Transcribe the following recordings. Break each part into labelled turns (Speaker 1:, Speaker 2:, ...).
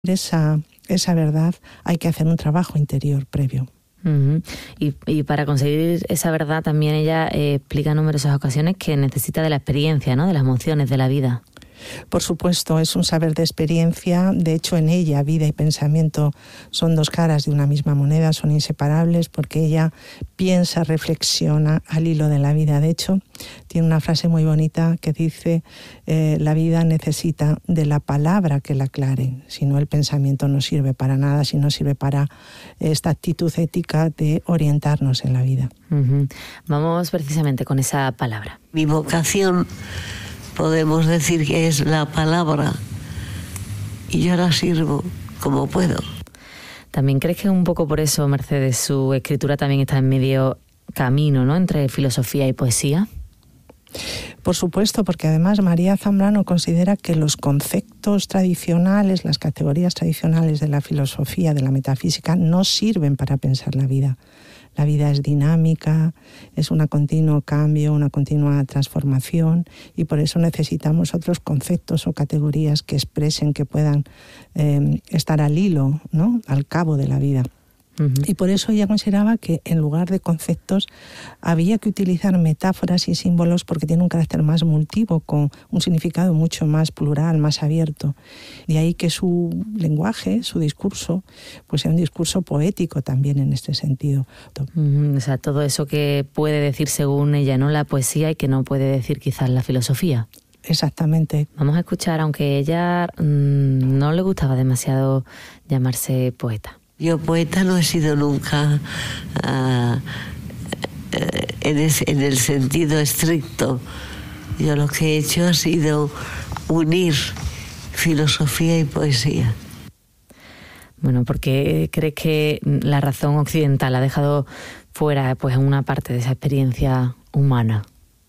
Speaker 1: esa verdad hay que hacer un trabajo interior previo.
Speaker 2: Uh-huh. Y para conseguir esa verdad también ella explica en numerosas ocasiones que necesita de la experiencia, ¿no? De las emociones, de la vida.
Speaker 1: Por supuesto, es un saber de experiencia. De hecho, en ella, vida y pensamiento son dos caras de una misma moneda, son inseparables porque ella piensa, reflexiona al hilo de la vida. De hecho, tiene una frase muy bonita que dice, la vida necesita de la palabra que la aclare, si no el pensamiento no sirve para nada, si no sirve para esta actitud ética de orientarnos en la vida.
Speaker 2: Uh-huh. Vamos precisamente con esa palabra.
Speaker 3: Mi vocación, podemos decir que es la palabra, y yo la sirvo como puedo.
Speaker 2: ¿También crees que un poco por eso, Mercedes, su escritura también está en medio camino, ¿no?, entre filosofía y poesía?
Speaker 1: Por supuesto, porque además María Zambrano considera que los conceptos tradicionales, las categorías tradicionales de la filosofía, de la metafísica, no sirven para pensar la vida. La vida es dinámica, es un continuo cambio, una continua transformación, y por eso necesitamos otros conceptos o categorías que expresen, que puedan estar al hilo, ¿no?, al cabo de la vida. Uh-huh. Y por eso ella consideraba que en lugar de conceptos había que utilizar metáforas y símbolos porque tiene un carácter más multivo, con un significado mucho más plural, más abierto. De ahí que su lenguaje, su discurso, pues sea un discurso poético también en este sentido.
Speaker 2: Uh-huh. O sea, todo eso que puede decir según ella, ¿no?, la poesía, y que no puede decir quizás la filosofía.
Speaker 1: Exactamente.
Speaker 2: Vamos a escuchar, aunque a ella no le gustaba demasiado llamarse poeta.
Speaker 3: Yo poeta no he sido nunca en el sentido estricto. Yo lo que he hecho ha sido unir filosofía y poesía.
Speaker 2: Bueno, ¿por qué crees que la razón occidental ha dejado fuera, pues, una parte de esa experiencia humana?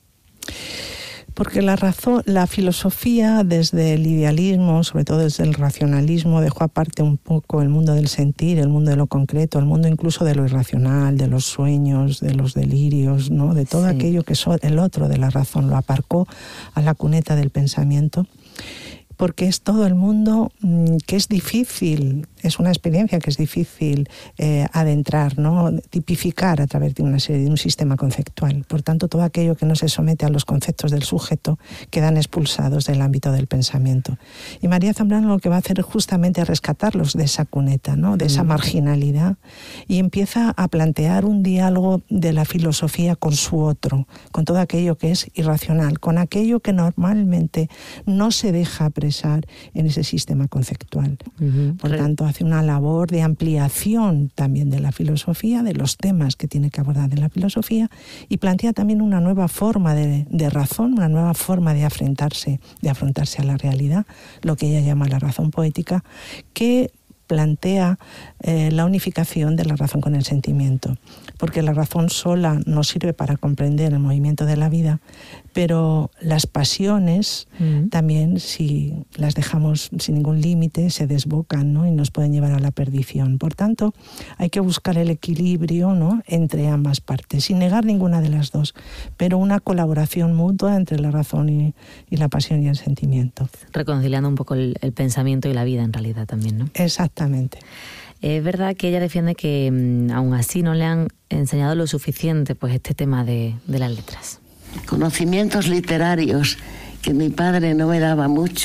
Speaker 1: Porque la filosofía, desde el idealismo, sobre todo desde el racionalismo, dejó aparte un poco el mundo del sentir, el mundo de lo concreto, el mundo incluso de lo irracional, de los sueños, de los delirios, ¿no?, de todo aquello que es el otro de la razón. Lo aparcó a la cuneta del pensamiento, porque es todo el mundo que es difícil, es una experiencia que es difícil adentrar, ¿no?, tipificar a través de una serie, de un sistema conceptual. Por tanto, todo aquello que no se somete a los conceptos del sujeto quedan expulsados del ámbito del pensamiento. Y María Zambrano lo que va a hacer es justamente rescatarlos de esa cuneta, ¿no?, de esa marginalidad, y empieza a plantear un diálogo de la filosofía con su otro, con todo aquello que es irracional, con aquello que normalmente no se deja expresar en ese sistema conceptual. Uh-huh. Por tanto, hace una labor de ampliación también de la filosofía, de los temas que tiene que abordar en la filosofía, y plantea también una nueva forma de razón, una nueva forma de afrontarse a la realidad, lo que ella llama la razón poética, que plantea la unificación de la razón con el sentimiento, porque la razón sola no sirve para comprender el movimiento de la vida, pero las pasiones también, si las dejamos sin ningún límite, se desbocan, ¿no?, y nos pueden llevar a la perdición. Por tanto, hay que buscar el equilibrio, ¿no?, entre ambas partes, sin negar ninguna de las dos, pero una colaboración mutua entre la razón y la pasión y el sentimiento.
Speaker 2: Reconciliando un poco el pensamiento y la vida, en realidad, también, ¿no?
Speaker 1: Exactamente.
Speaker 2: Es verdad que ella defiende que aún así no le han enseñado lo suficiente, pues, este tema de las letras.
Speaker 3: Conocimientos literarios que mi padre no me daba mucho.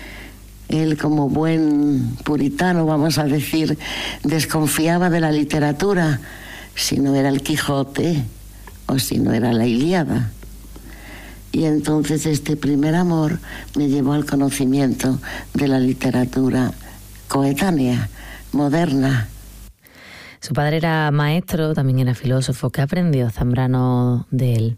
Speaker 3: Él, como buen puritano, vamos a decir, desconfiaba de la literatura si no era el Quijote o si no era la Ilíada. Y entonces este primer amor me llevó al conocimiento de la literatura coetánea, moderna.
Speaker 2: Su padre era maestro, también era filósofo. ¿Qué aprendió Zambrano de él?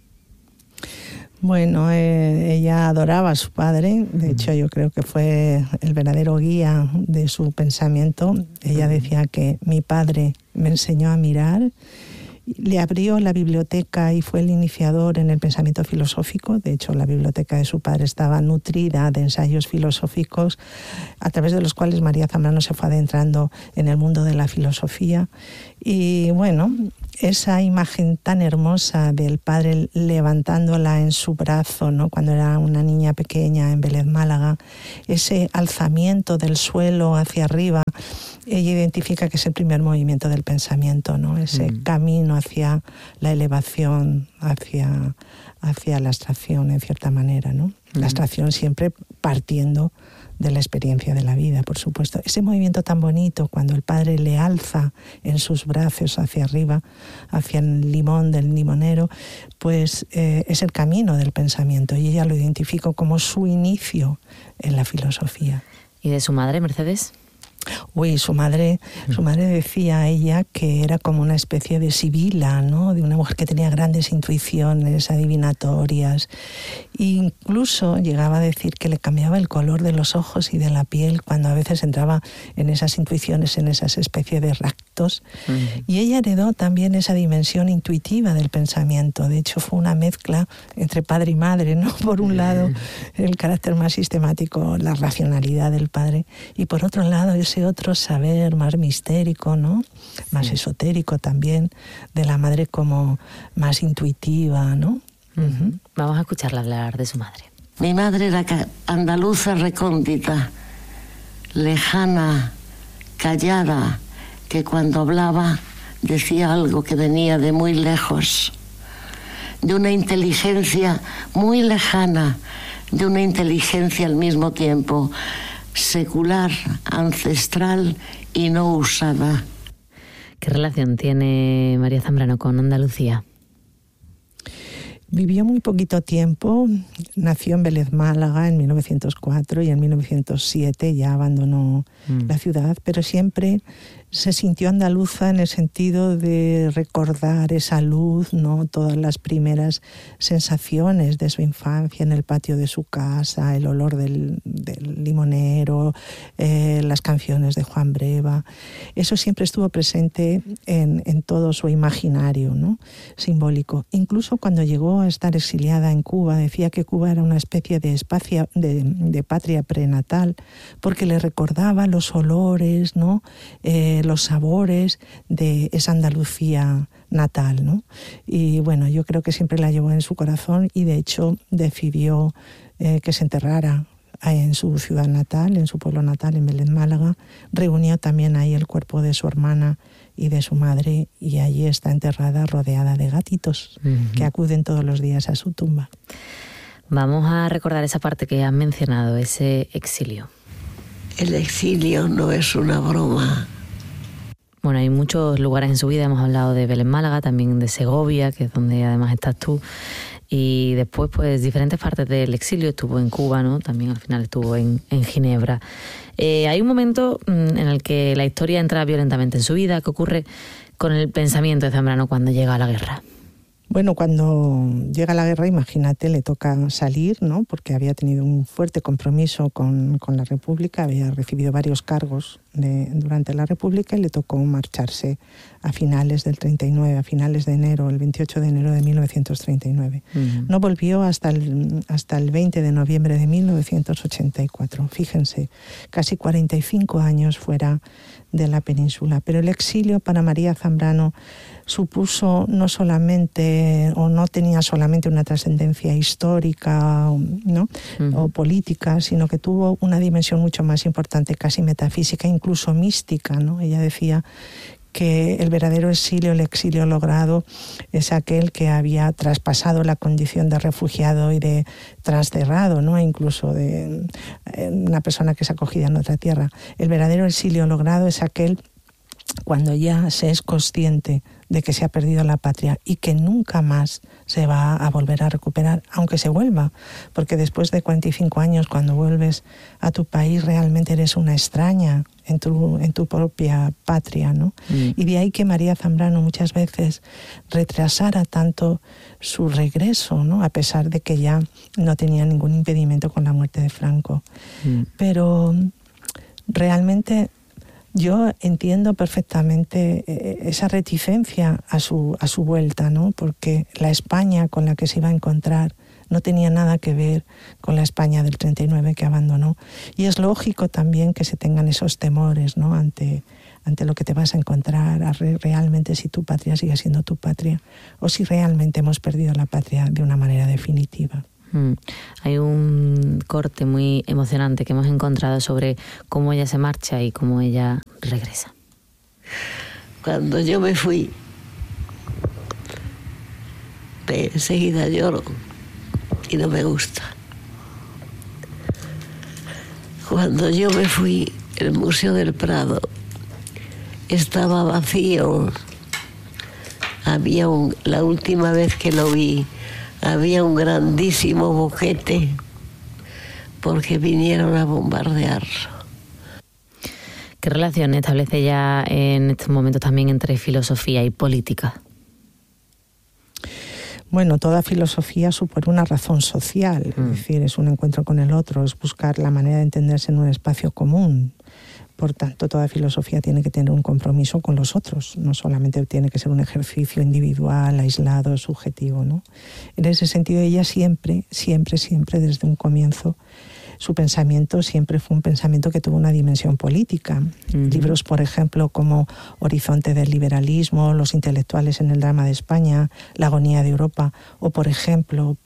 Speaker 1: Bueno, ella adoraba a su padre. De hecho, yo creo que fue el verdadero guía de su pensamiento. Ella decía que mi padre me enseñó a mirar, le abrió la biblioteca y fue el iniciador en el pensamiento filosófico. De hecho, la biblioteca de su padre estaba nutrida de ensayos filosóficos, a través de los cuales María Zambrano se fue adentrando en el mundo de la filosofía. Y bueno, esa imagen tan hermosa del padre levantándola en su brazo, ¿no? Cuando era una niña pequeña en Vélez Málaga, ese alzamiento del suelo hacia arriba, ella identifica que es el primer movimiento del pensamiento, ¿no? Ese camino hacia la elevación, hacia la abstracción, en cierta manera, ¿no? La abstracción siempre partiendo de la experiencia de la vida, por supuesto. Ese movimiento tan bonito cuando el padre le alza en sus brazos hacia arriba, hacia el limón del limonero, pues es el camino del pensamiento, y ella lo identificó como su inicio en la filosofía.
Speaker 2: ¿Y de su madre, Mercedes?
Speaker 1: Uy, su madre decía a ella que era como una especie de sibila, ¿no? De una mujer que tenía grandes intuiciones adivinatorias. E incluso llegaba a decir que le cambiaba el color de los ojos y de la piel cuando a veces entraba en esas intuiciones, en esas especies de ractos. Y ella heredó también esa dimensión intuitiva del pensamiento. De hecho, fue una mezcla entre padre y madre, ¿no? Por un lado, el carácter más sistemático, la racionalidad del padre, y por otro lado, ese otro saber más mistérico, ¿no? Más esotérico también, de la madre como más intuitiva, ¿no?
Speaker 2: Vamos a escucharla hablar de su madre.
Speaker 3: Mi madre era andaluza recóndita, lejana, callada, que cuando hablaba decía algo que venía de muy lejos, de una inteligencia muy lejana, de una inteligencia al mismo tiempo secular, ancestral y no usada.
Speaker 2: ¿Qué relación tiene María Zambrano con Andalucía?
Speaker 1: Vivió muy poquito tiempo, nació en Vélez Málaga en 1904 y en 1907 ya abandonó la ciudad, pero siempre se sintió andaluza en el sentido de recordar esa luz, ¿no? Todas las primeras sensaciones de su infancia en el patio de su casa, el olor del limonero, las canciones de Juan Breva. Eso siempre estuvo presente en todo su imaginario, ¿no? Simbólico. Incluso cuando llegó a estar exiliada en Cuba, decía que Cuba era una especie de patria prenatal, porque le recordaba los olores, ¿no? Los sabores de esa Andalucía natal, ¿no? Y bueno, yo creo que siempre la llevó en su corazón, y de hecho decidió que se enterrara en su ciudad natal, en su pueblo natal, en Vélez Málaga. Reunió también ahí el cuerpo de su hermana y de su madre, y allí está enterrada rodeada de gatitos que acuden todos los días a su tumba.
Speaker 2: Vamos a recordar esa parte que has mencionado, ese exilio.
Speaker 3: El exilio no es una broma.
Speaker 2: Bueno, hay muchos lugares en su vida, hemos hablado de Vélez Málaga, también de Segovia, que es donde además estás tú, y después pues diferentes partes del exilio. Estuvo en Cuba, ¿no? También al final estuvo en Ginebra. Hay un momento en el que la historia entra violentamente en su vida. ¿Qué ocurre con el pensamiento de Zambrano cuando llega a la guerra?
Speaker 1: Bueno, cuando llega la guerra, imagínate, le toca salir, ¿no? Porque había tenido un fuerte compromiso con la República, había recibido varios cargos durante la República, y le tocó marcharse a finales del 39, a finales de enero, el 28 de enero de 1939. No volvió hasta el 20 de noviembre de 1984. Fíjense, casi 45 años fuera de la península. Pero el exilio para María Zambrano supuso no tenía solamente una trascendencia histórica, ¿no? O política, sino que tuvo una dimensión mucho más importante, casi metafísica, incluso mística, ¿no? Ella decía que el verdadero exilio, el exilio logrado, es aquel que había traspasado la condición de refugiado y de transterrado, ¿no? Incluso de una persona que es acogida en otra tierra. El verdadero exilio logrado es aquel cuando ya se es consciente de que se ha perdido la patria y que nunca más se va a volver a recuperar, aunque se vuelva, porque después de 45 años, cuando vuelves a tu país, realmente eres una extraña en tu propia patria, ¿no? Y de ahí que María Zambrano muchas veces retrasara tanto su regreso, ¿no? A pesar de que ya no tenía ningún impedimento con la muerte de Franco. Pero realmente yo entiendo perfectamente esa reticencia a su vuelta, ¿no? Porque la España con la que se iba a encontrar no tenía nada que ver con la España del 39 que abandonó. Y es lógico también que se tengan esos temores, ¿no?, ante lo que te vas a encontrar, realmente si tu patria sigue siendo tu patria o si realmente hemos perdido la patria de una manera definitiva.
Speaker 2: Hay un corte muy emocionante que hemos encontrado sobre cómo ella se marcha y cómo ella regresa.
Speaker 3: Cuando yo me fui, enseguida lloro y no me gusta. Cuando yo me fui, el Museo del Prado estaba vacío. La última vez que lo vi, había un grandísimo boquete porque vinieron a bombardearlo.
Speaker 2: ¿Qué relación establece ya en estos momentos también entre filosofía y política?
Speaker 1: Bueno, toda filosofía supone una razón social, es decir, es un encuentro con el otro, es buscar la manera de entenderse en un espacio común. Por tanto, toda filosofía tiene que tener un compromiso con los otros, no solamente tiene que ser un ejercicio individual, aislado, subjetivo, ¿no? En ese sentido, ella siempre, desde un comienzo, su pensamiento siempre fue un pensamiento que tuvo una dimensión política. Libros, por ejemplo, como Horizonte del liberalismo, Los intelectuales en el drama de España, La agonía de Europa, o, por ejemplo,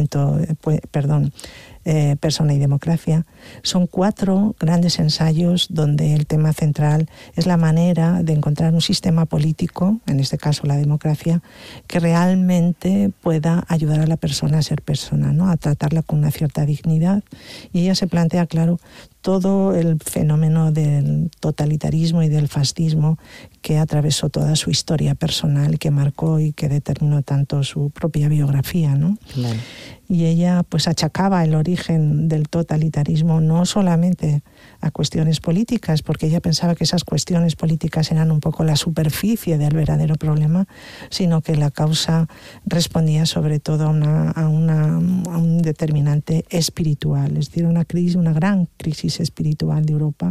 Speaker 1: Persona y democracia, son 4 grandes ensayos donde el tema central es la manera de encontrar un sistema político, en este caso la democracia, que realmente pueda ayudar a la persona a ser persona, ¿no?, a tratarla con una cierta dignidad. Y ella se plantea, claro, todo el fenómeno del totalitarismo y del fascismo que atravesó toda su historia personal, que marcó y que determinó tanto su propia biografía, ¿no? Claro. Y ella pues achacaba el origen del totalitarismo no solamente a cuestiones políticas, porque ella pensaba que esas cuestiones políticas eran un poco la superficie del verdadero problema, sino que la causa respondía sobre todo a un determinante espiritual, es decir, una gran crisis espiritual de Europa.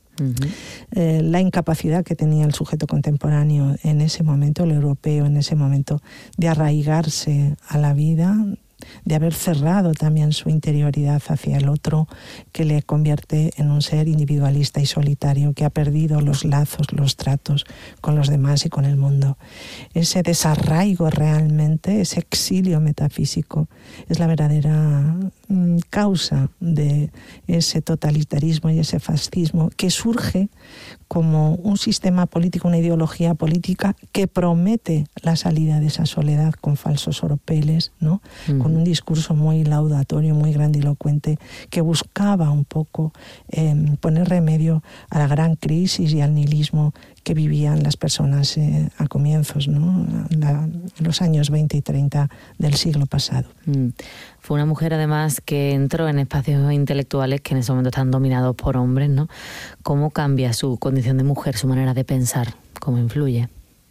Speaker 1: La incapacidad que tenía el sujeto contemporáneo en ese momento, el europeo en ese momento, de arraigarse a la vida, de haber cerrado también su interioridad hacia el otro, que le convierte en un ser individualista y solitario, que ha perdido los lazos, los tratos con los demás y con el mundo. Ese desarraigo realmente, ese exilio metafísico, es la verdadera causa de ese totalitarismo y ese fascismo que surge como un sistema político, una ideología política que promete la salida de esa soledad con falsos oropeles, ¿no? Con un discurso muy laudatorio, muy grandilocuente, que buscaba un poco poner remedio a la gran crisis y al nihilismo que vivían las personas a comienzos, ¿no?, en los años 20 y 30 del siglo pasado.
Speaker 2: Fue una mujer, además, que entró en espacios intelectuales que en ese momento están dominados por hombres, ¿no? ¿Cómo cambia su condición de mujer, su manera de pensar? ¿Cómo influye?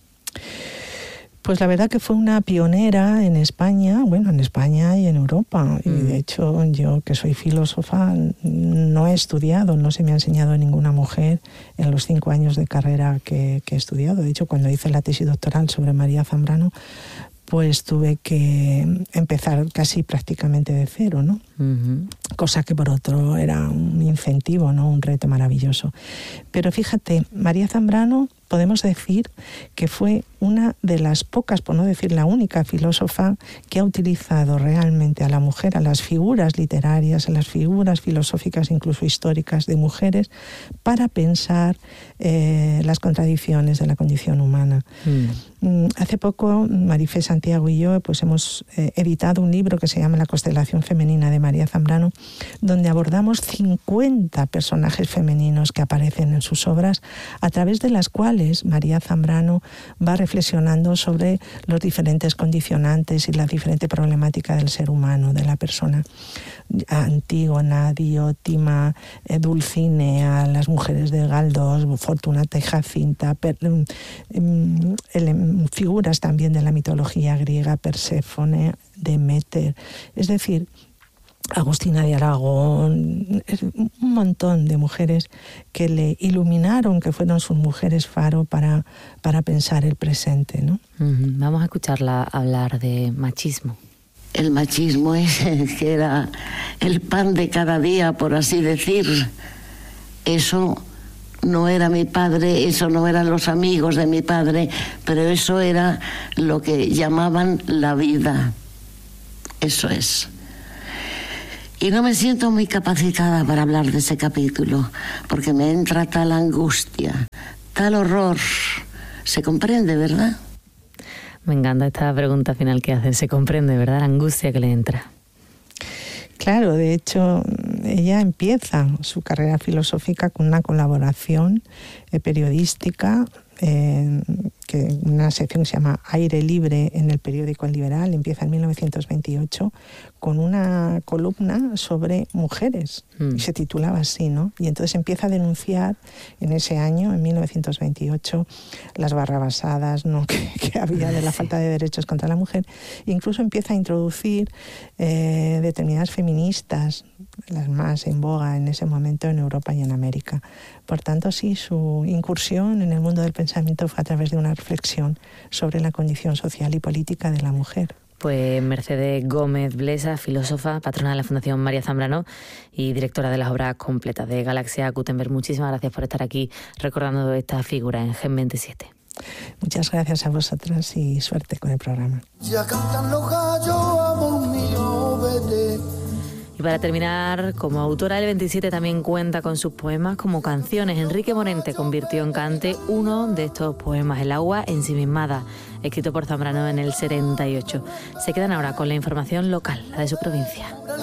Speaker 1: Pues la verdad que fue una pionera en España, bueno, en España y en Europa. Y de hecho, yo que soy filósofa, no he estudiado, no se me ha enseñado a ninguna mujer en los 5 años de carrera que he estudiado. De hecho, cuando hice la tesis doctoral sobre María Zambrano, pues tuve que empezar casi prácticamente de cero, ¿no? Cosa que por otro era un incentivo, ¿no?, un reto maravilloso. Pero fíjate, María Zambrano, podemos decir que fue una de las pocas, por no decir la única filósofa que ha utilizado realmente a la mujer, a las figuras literarias, a las figuras filosóficas, incluso históricas de mujeres, para pensar las contradicciones de la condición humana. Hace poco, Marifé Santiago y yo pues hemos editado un libro que se llama La constelación femenina de María Zambrano, donde abordamos 50 personajes femeninos que aparecen en sus obras, a través de las cuales María Zambrano va reflexionando sobre los diferentes condicionantes y la diferente problemática del ser humano, de la persona. Antígona, Diótima, Dulcinea, las mujeres de Galdós, Fortunata y Jacinta, figuras también de la mitología griega, Perséfone, Deméter, es decir, Agustina de Aragón, un montón de mujeres que le iluminaron, que fueron sus mujeres faro para pensar el presente, ¿no?
Speaker 2: Vamos a escucharla hablar de machismo.
Speaker 3: el machismo ese, que era el pan de cada día, por así decir. Eso no era mi padre, eso no eran los amigos de mi padre, pero eso era lo que llamaban la vida. Eso es. Y no me siento muy capacitada para hablar de ese capítulo, porque me entra tal angustia, tal horror. ¿Se comprende, verdad?
Speaker 2: Me encanta esta pregunta final que hace. Se comprende, ¿verdad? La angustia que le entra.
Speaker 1: Claro, de hecho, ella empieza su carrera filosófica con una colaboración periodística, una sección que se llama Aire Libre en el periódico El Liberal, empieza en 1928, con una columna sobre mujeres, y se titulaba así, ¿no? Y entonces empieza a denunciar en ese año, en 1928, las barrabasadas, ¿no?, que había de la falta de derechos contra la mujer. E incluso empieza a introducir determinadas feministas, las más en boga en ese momento en Europa y en América. Por tanto, sí, su incursión en el mundo del pensamiento fue a través de una reflexión sobre la condición social y política de la mujer.
Speaker 2: Pues Mercedes Gómez Blesa, filósofa, patrona de la Fundación María Zambrano y directora de las obras completas de Galaxia Gutenberg. Muchísimas gracias por estar aquí recordando esta figura en Gen 27.
Speaker 1: Muchas gracias a vosotras y suerte con el programa.
Speaker 4: Ya cantan los gallos, amor mío, vete.
Speaker 2: Y para terminar, como autora del 27 también cuenta con sus poemas como canciones. Enrique Morente convirtió en cante uno de estos poemas, El agua ensimismada, escrito por Zambrano en el 78. Se quedan ahora con la información local, la de su provincia.